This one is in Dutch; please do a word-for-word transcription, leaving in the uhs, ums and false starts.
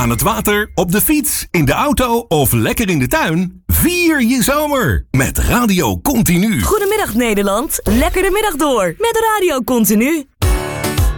Aan het water, op de fiets, in de auto of lekker in de tuin? Vier je zomer met Radio Continu. Goedemiddag Nederland, lekker de middag door met Radio Continu.